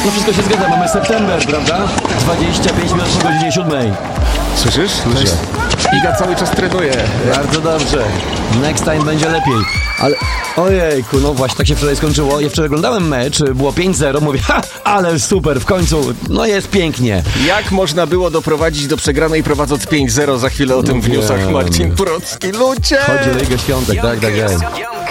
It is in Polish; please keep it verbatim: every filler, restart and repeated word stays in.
No wszystko się zgadza, mamy september, prawda? dwadzieścia pięć minut po godzinie siódmej. Słyszysz? Słyszę. Iga cały czas trenuje. Bardzo dobrze. Next time będzie lepiej. Ale ojejku, no właśnie tak się wczoraj skończyło. Ja wczoraj oglądałem mecz, było pięć zero, mówię, ha, ale super, w końcu, no jest pięknie. Jak można było doprowadzić do przegranej prowadząc pięć zero? Za chwilę o tym w newsach Marcin Procki. Ludzie! Chodzi o Ligę Świątek, tak, tak, tak.